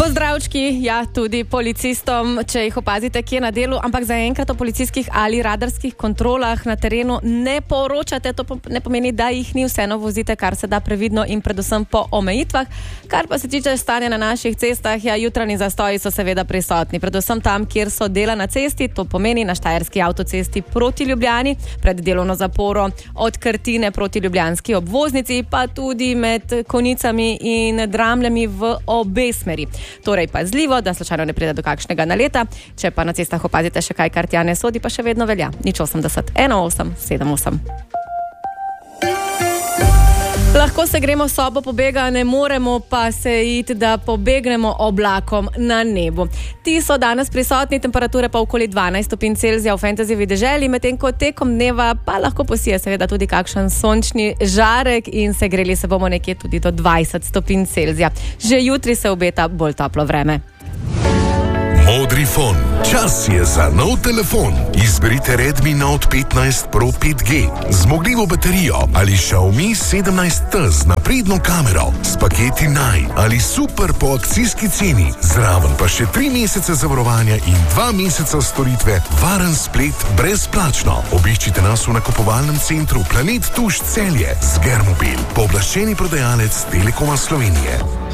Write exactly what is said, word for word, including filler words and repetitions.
Pozdravčki, ja, tudi policistom, če jih opazite kje na delu, ampak zaenkrat o policijskih ali radarskih kontrolah na terenu ne poročate, to ne pomeni, da jih ni, vseeno vozite kar se da previdno in predvsem po omejitvah. Kar pa se tiče stanja na naših cestah, ja, jutranji zastoji so seveda prisotni, predvsem tam, kjer so dela na cesti, to pomeni na Štajerski avtocesti proti Ljubljani, pred delovno zaporo od Krtine proti ljubljanski obvoznici, pa tudi med Konicami in Dramljami v obe smeri. Torej pazljivo, da slučajno ne pride do kakšnega naleta, če pa na cestah opazite še kaj, kar tja ne sodi, pa še vedno velja. Nič osemdeset, ena osem, sedem osem. Lahko se gremo sobo pobega, ne moremo pa se iti, da pobegnemo oblakom na nebu. Ti so danes prisotni, temperature pa okoli dvanajst stopinj Celzija v Fantasyjevi deželi, medtem ko tekom dneva pa lahko posije seveda tudi kakšen sončni žarek in segreli se bomo nekje tudi do dvajset stopinj Celzija. Že jutri se obeta bolj toplo vreme. Modrifon. Čas je za nov telefon. Izberite Redmi Note petnajst Pro pet G, zmogljivo baterijo ali Xiaomi sedemnajst T z napredno kamero, s paketi Naj ali super po akcijski ceni, zraven pa še tri mesece zavarovanja in dva meseca storitve, varen splet brezplačno. Obiščite nas v nakupovalnem centru Planet Tuš Celje z Germobil, pooblaščeni prodajalec Telekoma Slovenije.